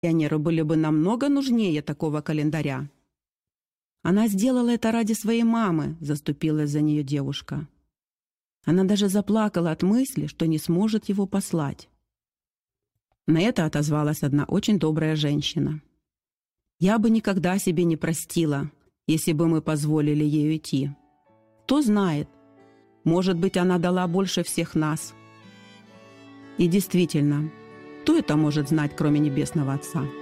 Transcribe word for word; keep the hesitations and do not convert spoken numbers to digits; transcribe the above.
Пионеру были бы намного нужнее такого календаря. Она сделала это ради своей мамы, заступилась за нее девушка. Она даже заплакала от мысли, что не сможет его послать. На это отозвалась одна очень добрая женщина. «Я бы никогда себе не простила, если бы мы позволили ей уйти. Кто знает, может быть, она дала больше всех нас». И действительно, кто это может знать, кроме Небесного Отца?